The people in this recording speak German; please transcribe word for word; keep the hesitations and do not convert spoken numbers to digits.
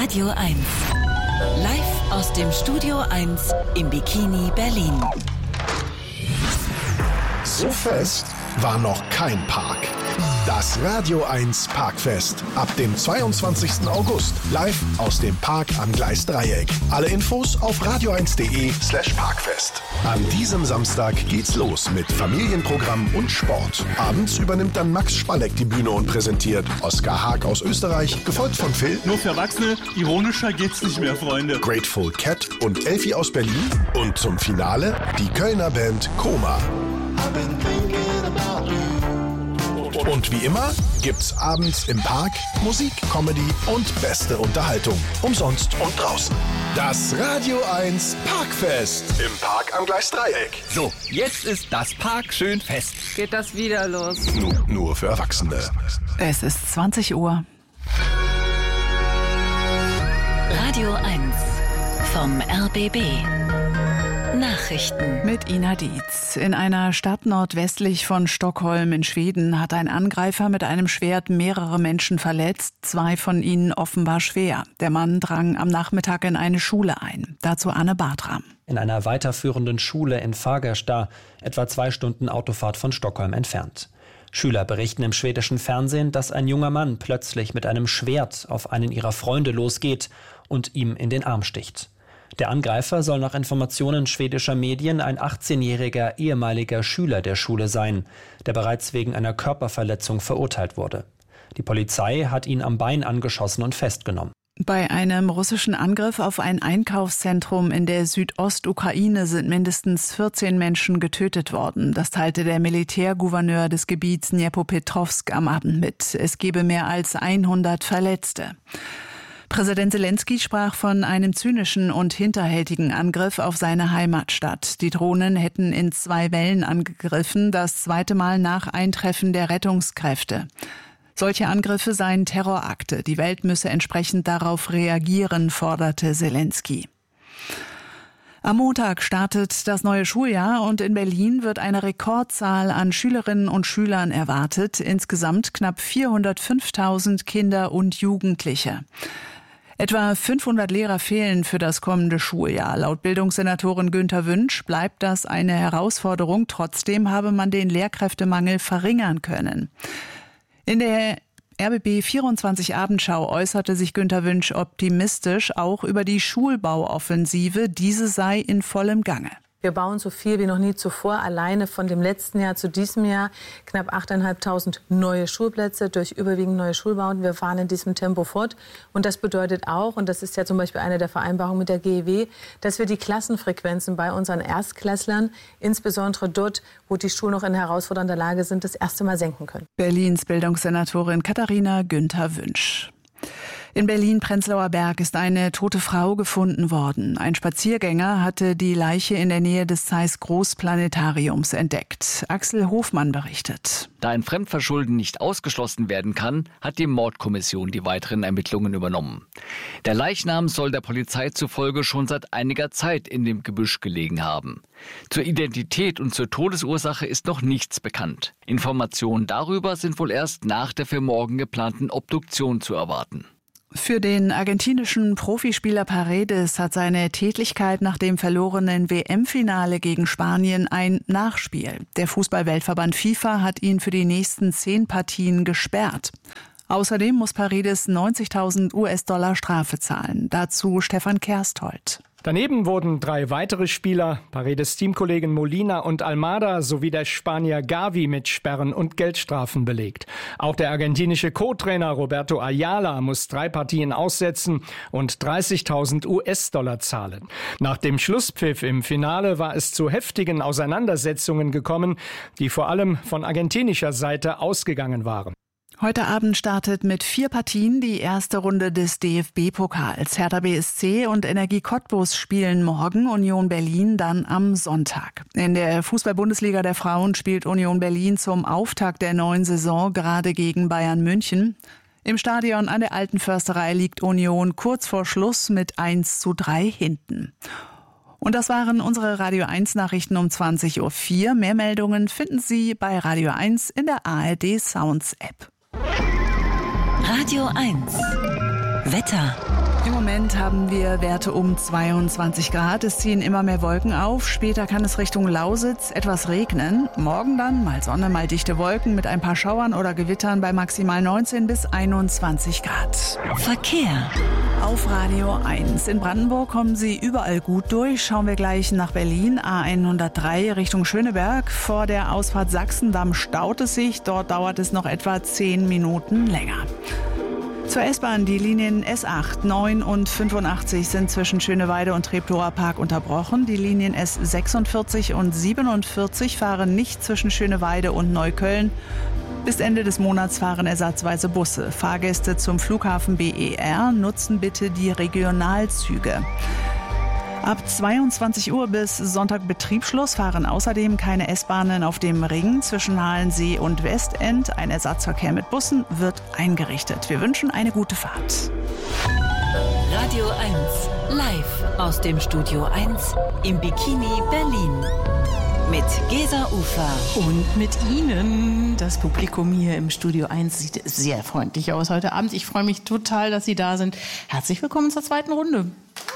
Radio eins. Live aus dem Studio eins im Bikini Berlin. So fest war noch kein Park. Das Radio eins Parkfest. Ab dem zweiundzwanzigsten August. Live aus dem Park am Gleisdreieck. Alle Infos auf radio eins punkt de slash parkfest. An diesem Samstag geht's los mit Familienprogramm und Sport. Abends übernimmt dann Max Spalleck die Bühne und präsentiert Oskar Haag aus Österreich, gefolgt von Phil. Nur für Erwachsene, ironischer geht's nicht mehr, Freunde. Grateful Cat und Elfi aus Berlin. Und zum Finale die Kölner Band Koma. Und wie immer gibt's abends im Park Musik, Comedy und beste Unterhaltung. Umsonst und draußen. Das Radio eins Parkfest im Park am Gleisdreieck. So, jetzt ist das Park schön fest. Geht das wieder los? Nur, nur für Erwachsene. Es ist zwanzig Uhr. Radio eins vom R B B. Nachrichten mit Ina Dietz. In einer Stadt nordwestlich von Stockholm in Schweden hat ein Angreifer mit einem Schwert mehrere Menschen verletzt, zwei von ihnen offenbar schwer. Der Mann drang am Nachmittag in eine Schule ein. Dazu Anne Bartram. In einer weiterführenden Schule in Fagersta, etwa zwei Stunden Autofahrt von Stockholm entfernt. Schüler berichten im schwedischen Fernsehen, dass ein junger Mann plötzlich mit einem Schwert auf einen ihrer Freunde losgeht und ihm in den Arm sticht. Der Angreifer soll nach Informationen schwedischer Medien ein achtzehnjähriger ehemaliger Schüler der Schule sein, der bereits wegen einer Körperverletzung verurteilt wurde. Die Polizei hat ihn am Bein angeschossen und festgenommen. Bei einem russischen Angriff auf ein Einkaufszentrum in der Südostukraine sind mindestens vierzehn Menschen getötet worden. Das teilte der Militärgouverneur des Gebiets Dnipropetrovsk am Abend mit. Es gebe mehr als hundert Verletzte. Präsident Zelensky sprach von einem zynischen und hinterhältigen Angriff auf seine Heimatstadt. Die Drohnen hätten in zwei Wellen angegriffen, das zweite Mal nach Eintreffen der Rettungskräfte. Solche Angriffe seien Terrorakte. Die Welt müsse entsprechend darauf reagieren, forderte Zelensky. Am Montag startet das neue Schuljahr und in Berlin wird eine Rekordzahl an Schülerinnen und Schülern erwartet. Insgesamt knapp vierhundertfünftausend Kinder und Jugendliche. Etwa fünfhundert Lehrer fehlen für das kommende Schuljahr. Laut Bildungssenatorin Günther Wünsch bleibt das eine Herausforderung. Trotzdem habe man den Lehrkräftemangel verringern können. In der R B B vierundzwanzig Abendschau äußerte sich Günther Wünsch optimistisch auch über die Schulbauoffensive. Diese sei in vollem Gange. Wir bauen so viel wie noch nie zuvor. Alleine von dem letzten Jahr zu diesem Jahr knapp achttausendfünfhundert neue Schulplätze durch überwiegend neue Schulbauten. Wir fahren in diesem Tempo fort. Und das bedeutet auch, und das ist ja zum Beispiel eine der Vereinbarungen mit der G E W, dass wir die Klassenfrequenzen bei unseren Erstklässlern, insbesondere dort, wo die Schulen noch in herausfordernder Lage sind, das erste Mal senken können. Berlins Bildungssenatorin Katharina Günther Wünsch. In Berlin-Prenzlauer Berg ist eine tote Frau gefunden worden. Ein Spaziergänger hatte die Leiche in der Nähe des Zeiss Großplanetariums entdeckt. Axel Hofmann berichtet. Da ein Fremdverschulden nicht ausgeschlossen werden kann, hat die Mordkommission die weiteren Ermittlungen übernommen. Der Leichnam soll der Polizei zufolge schon seit einiger Zeit in dem Gebüsch gelegen haben. Zur Identität und zur Todesursache ist noch nichts bekannt. Informationen darüber sind wohl erst nach der für morgen geplanten Obduktion zu erwarten. Für den argentinischen Profispieler Paredes hat seine Tätlichkeit nach dem verlorenen W M-Finale gegen Spanien ein Nachspiel. Der Fußball-Weltverband FIFA hat ihn für die nächsten zehn Partien gesperrt. Außerdem muss Paredes neunzigtausend US-Dollar Strafe zahlen. Dazu Stefan Kersthold. Daneben wurden drei weitere Spieler, Paredes Teamkollegen Molina und Almada sowie der Spanier Gavi mit Sperren und Geldstrafen belegt. Auch der argentinische Co-Trainer Roberto Ayala muss drei Partien aussetzen und dreißigtausend US-Dollar zahlen. Nach dem Schlusspfiff im Finale war es zu heftigen Auseinandersetzungen gekommen, die vor allem von argentinischer Seite ausgegangen waren. Heute Abend startet mit vier Partien die erste Runde des D F B-Pokals. Hertha B S C und Energie Cottbus spielen morgen, Union Berlin dann am Sonntag. In der Fußball-Bundesliga der Frauen spielt Union Berlin zum Auftakt der neuen Saison gerade gegen Bayern München. Im Stadion an der Alten Försterei liegt Union kurz vor Schluss mit eins zu drei hinten. Und das waren unsere Radio eins Nachrichten um zwanzig Uhr vier. Mehr Meldungen finden Sie bei Radio eins in der A R D Sounds App. Radio eins. Wetter. Im Moment haben wir Werte um zweiundzwanzig Grad. Es ziehen immer mehr Wolken auf. Später kann es Richtung Lausitz etwas regnen. Morgen dann mal Sonne, mal dichte Wolken mit ein paar Schauern oder Gewittern bei maximal neunzehn bis einundzwanzig Grad. Verkehr. Auf Radio eins. In Brandenburg kommen Sie überall gut durch. Schauen wir gleich nach Berlin. A hundertdrei Richtung Schöneberg. Vor der Ausfahrt Sachsendamm staut es sich. Dort dauert es noch etwa zehn Minuten länger. Zur S-Bahn, die Linien S acht, neun und fünfundachtzig sind zwischen Schöneweide und Treptower Park unterbrochen. Die Linien S sechsundvierzig und siebenundvierzig fahren nicht zwischen Schöneweide und Neukölln. Bis Ende des Monats fahren ersatzweise Busse. Fahrgäste zum Flughafen B E R nutzen bitte die Regionalzüge. Ab zweiundzwanzig Uhr bis Sonntag Betriebsschluss fahren außerdem keine S-Bahnen auf dem Ring zwischen Halensee und Westend. Ein Ersatzverkehr mit Bussen wird eingerichtet. Wir wünschen eine gute Fahrt. Radio eins, live aus dem Studio eins im Bikini Berlin. Mit Gesa Ufer. Und mit Ihnen. Das Publikum hier im Studio eins sieht sehr freundlich aus heute Abend. Ich freue mich total, dass Sie da sind. Herzlich willkommen zur zweiten Runde.